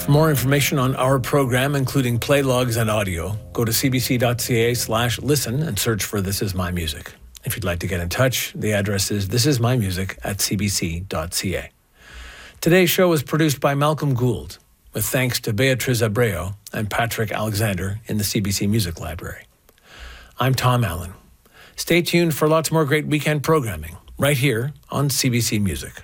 For more information on our program, including play logs and audio, go to cbc.ca/listen and search for This Is My Music. If you'd like to get in touch, the address is thisismymusic@cbc.ca. Today's show was produced by Malcolm Gould, with thanks to Beatriz Abreu and Patrick Alexander in the CBC Music Library. I'm Tom Allen. Stay tuned for lots more great weekend programming right here on CBC Music.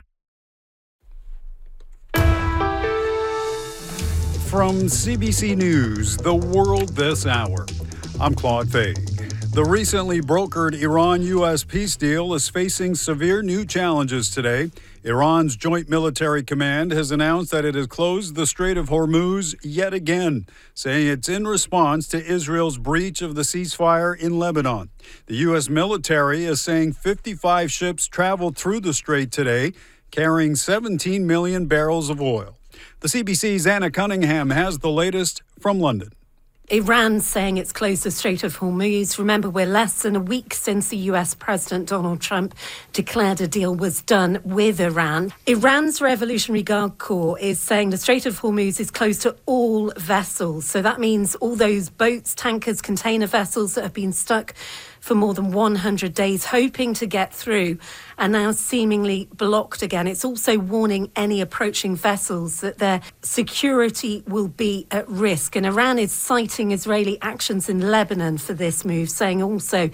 From CBC News, The World This Hour, I'm Claude Fay. The recently brokered Iran-U.S. peace deal is facing severe new challenges today. Iran's Joint Military Command has announced that it has closed the Strait of Hormuz yet again, saying it's in response to Israel's breach of the ceasefire in Lebanon. The U.S. military is saying 55 ships traveled through the strait today, carrying 17 million barrels of oil. The CBC's Anna Cunningham has the latest from London. Iran saying it's closed the Strait of Hormuz. Remember, we're less than a week since the US President Donald Trump declared a deal was done with Iran. Iran's Revolutionary Guard Corps is saying the Strait of Hormuz is closed to all vessels. So that means all those boats, tankers, container vessels that have been stuck for more than 100 days, hoping to get through, are now seemingly blocked again. It's also warning any approaching vessels that their security will be at risk. And Iran is citing Israeli actions in Lebanon for this move, saying also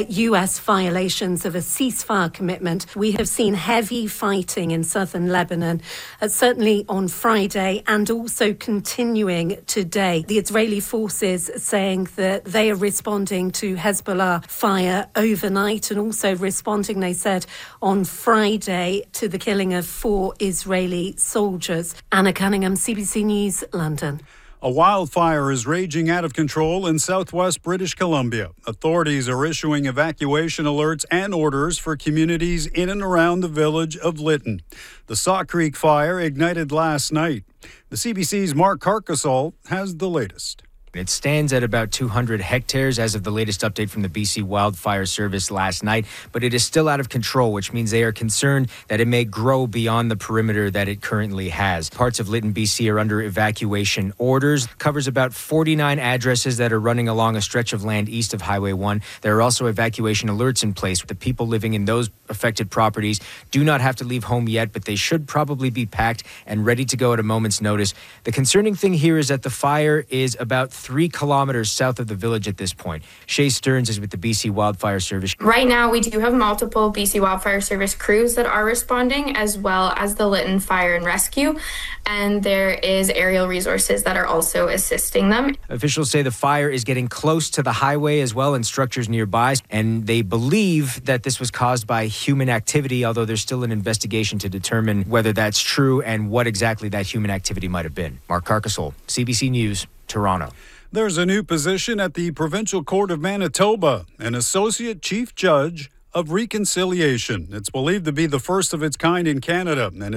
US violations of a ceasefire commitment. We have seen heavy fighting in southern Lebanon, certainly on Friday and also continuing today. The Israeli forces saying that they are responding to Hezbollah fire overnight and also responding, they said, on Friday to the killing of 4 Israeli soldiers. Anna Cunningham, CBC News, London. A wildfire is raging out of control in southwest British Columbia. Authorities are issuing evacuation alerts and orders for communities in and around the village of Lytton. The Saw Creek fire ignited last night. The CBC's Mark Carcasole has the latest. It stands at about 200 hectares as of the latest update from the BC Wildfire Service last night, but it is still out of control, which means they are concerned that it may grow beyond the perimeter that it currently has. Parts of Lytton, BC are under evacuation orders. Covers about 49 addresses that are running along a stretch of land east of Highway 1. There are also evacuation alerts in place. The people living in those affected properties do not have to leave home yet, but they should probably be packed and ready to go at a moment's notice. The concerning thing here is that the fire is about 3 kilometers south of the village at this point. Shay Stearns is with the BC Wildfire Service. Right now, we do have multiple BC Wildfire Service crews that are responding, as well as the Lytton Fire and Rescue, and there is aerial resources that are also assisting them. Officials say the fire is getting close to the highway as well and structures nearby, and they believe that this was caused by human activity, although there's still an investigation to determine whether that's true and what exactly that human activity might have been. Mark Carcasole, CBC News, Toronto. There's a new position at the Provincial Court of Manitoba, an Associate Chief Judge of Reconciliation. It's believed to be the first of its kind in Canada, and